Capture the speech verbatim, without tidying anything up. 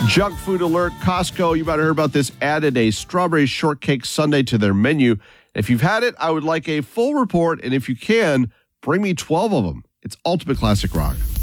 Junk food alert. Costco, you might have heard about this, added a strawberry shortcake sundae to their menu. If you've had it, I would like a full report, and if you can, bring me twelve of them. It's Ultimate Classic Rock.